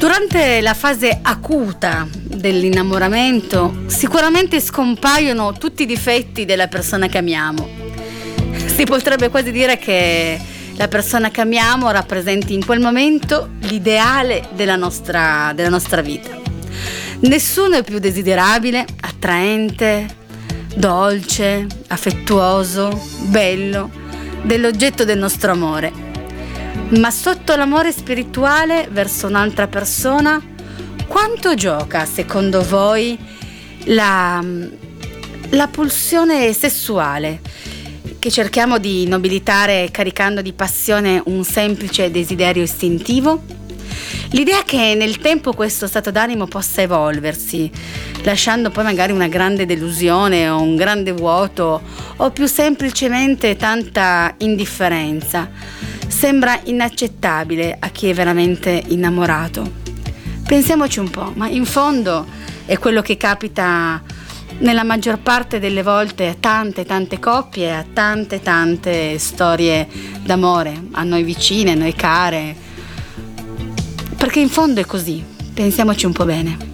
Durante la fase acuta dell'innamoramento sicuramente scompaiono tutti i difetti della persona che amiamo. Si potrebbe quasi dire che la persona che amiamo rappresenti in quel momento l'ideale della nostra vita. Nessuno è più desiderabile, attraente, dolce, affettuoso, bello dell'oggetto del nostro amore. Ma sotto l'amore spirituale verso un'altra persona, quanto gioca secondo voi la pulsione sessuale che cerchiamo di nobilitare caricando di passione un semplice desiderio istintivo? L'idea che nel tempo questo stato d'animo possa evolversi, lasciando poi magari una grande delusione o un grande vuoto o più semplicemente tanta indifferenza, sembra inaccettabile a chi è veramente innamorato. Pensiamoci un po', ma in fondo è quello che capita nella maggior parte delle volte a tante coppie, a tante storie d'amore, a noi vicine, a noi care, perché in fondo è così. Pensiamoci un po' bene.